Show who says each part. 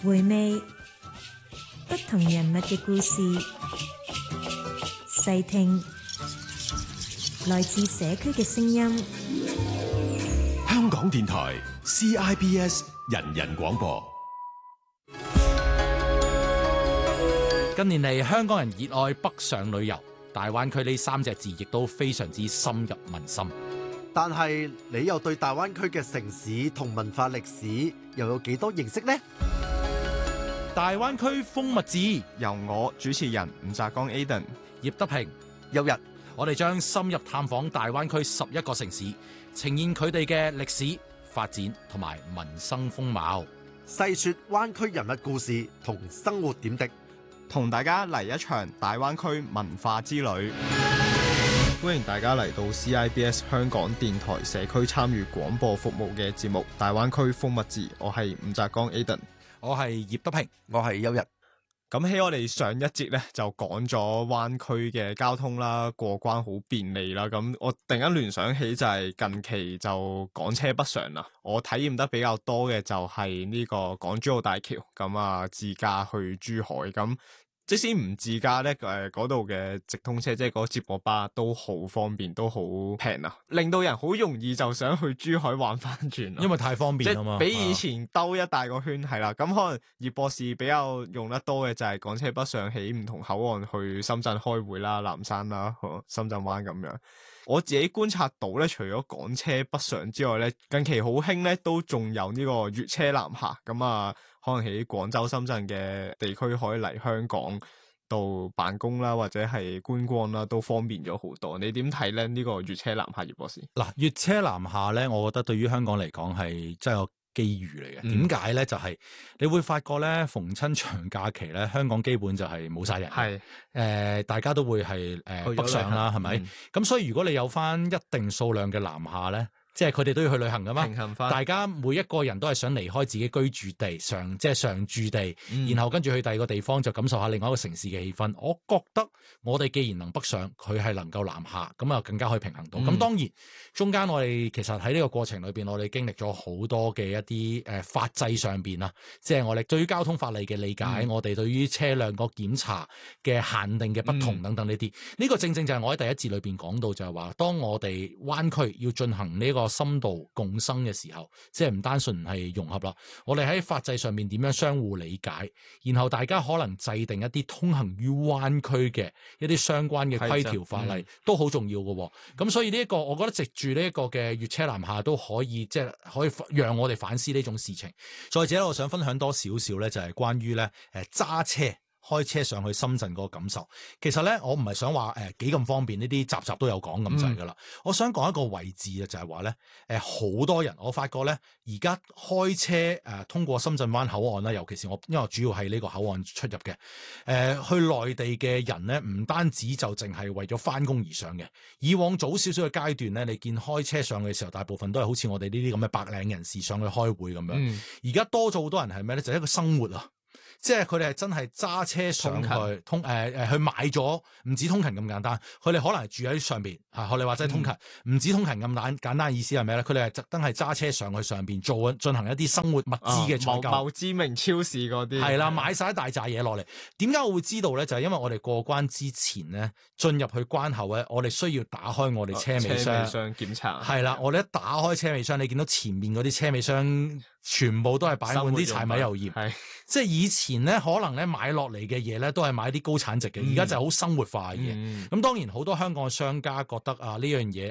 Speaker 1: 回味不同人物嘅故事，細聽來自社區嘅聲音。
Speaker 2: 香港電台 CIBS 人人廣播。
Speaker 3: 近年嚟，香港人熱愛北上旅遊，大灣區呢3隻字亦都非常之深入民心。
Speaker 4: 但係你又對大灣區嘅城市同文化歷史又有幾多認識呢？
Speaker 3: 大灣區風物誌
Speaker 5: 由我主持人吳澤剛 Aden、
Speaker 3: 葉德平、
Speaker 4: 有日，
Speaker 3: 我哋將深入探訪大灣區11個城市，呈現佢哋嘅歷史發展同埋民生風貌，
Speaker 4: 細說灣區人物故事同生活點滴，
Speaker 5: 同大家嚟一場大灣區文化之旅。歡迎大家嚟到 CIBS 香港電台社區參與廣播服務嘅節目《大灣區風物誌》，我係吳澤剛 Aden，
Speaker 3: 我係葉德平，
Speaker 4: 我係有日。
Speaker 5: 咁喺我哋上一節咧就講咗灣區嘅交通啦，過關好便利啦。咁我突然間聯想起就係近期就港車北上啦。我體驗得比較多嘅就係呢個港珠澳大橋，咁啊自駕去珠海咁。即使唔自駕咧，嗰度嘅直通車，即係嗰個接駁巴都好方便，都好平啊，令到人好容易就想去珠海玩翻轉。因
Speaker 3: 為太方便啊嘛，
Speaker 5: 比以前兜一大個圈係啦。咁可能葉博士比較用得多嘅就係港車北上起唔同口岸去深圳開會啦、南山啦、深圳灣咁樣。我自己觀察到咧，除咗港車北上之外咧，近期好興咧都仲有呢個粵車南下咁啊。可能喺廣州、深圳嘅地區可以嚟香港度辦公啦，或者係觀光啦，都方便咗好多。你點睇咧？呢個粵車南下，葉博士？
Speaker 3: 嗱，粵車南下咧，我覺得對於香港嚟講係真係個機遇嚟嘅。點解咧？就係你會發覺咧，逢親長假期咧，香港基本就係冇晒人。係大家都會係北上啦，係咪？咁所以如果你有翻一定數量嘅南下咧。即係佢哋都要去旅行噶嘛，平衡返大家每一個人都係想離開自己居住地，常住地，然後跟住去第二個地方就感受下另外一個城市嘅氣氛。我覺得我哋既然能北上，佢係能夠南下，咁啊更加可以平衡到。咁當然中間我哋其實喺呢個過程裏邊，我哋經歷咗好多嘅一啲法制上邊啊，即係我哋對於交通法例嘅理解，我哋對於車輛個檢查嘅限定嘅不同等等呢啲，呢個正正就係我喺第一節裏邊講到就係話，當我哋灣區要進行呢個深度共生嘅時候，即係唔單純係融合啦。我哋喺法制上面點樣相互理解，然後大家可能制定一啲通行於灣區嘅一啲相關嘅規條法例，都好重要嘅。咁所以呢一個，我覺得藉住呢一個嘅粵車南下都可以，即係可以讓我哋反思呢種事情。再者，我想分享多少少咧，就係關於咧揸車。開車上去深圳嗰個感受，其實咧我唔係想話幾咁方便，呢啲集都有講咁滯噶啦。我想講一個位置啊，就係話咧好多人，我發覺咧而家開車通過深圳灣口岸啦，尤其是因為我主要係呢個口岸出入嘅去內地嘅人咧，唔單止就淨係為咗翻工而上嘅。以往早少少嘅階段咧，你見開車上去嘅時候，大部分都係好似我哋呢啲咁嘅白領人士上去開會咁樣。而家多咗好多人係咩咧？就係一個生活啊！即係佢哋係真係揸車上去去買咗，唔止通勤咁簡單。佢哋可能係住喺上邊嚇，學你話齋通勤，唔止通勤咁簡單。意思係咩咧？佢哋係特登係揸車上去上邊進行一啲生活物資嘅採購。某知名超市嗰啲係啦，買晒一大扎嘢落嚟。點解我會知道咧？就係因為我哋過關之前咧，進入去關口咧，我哋需要打開我哋車尾箱檢查。係啦，我哋一打開車尾箱，你見到前面嗰啲車尾箱全部都係擺滿啲柴米油鹽。即係以前咧，可能咧買落嚟嘅嘢咧，都係買啲高產值嘅，而家就係好生活化嘅嘢。咁當然好多香港嘅商家覺得呢樣嘢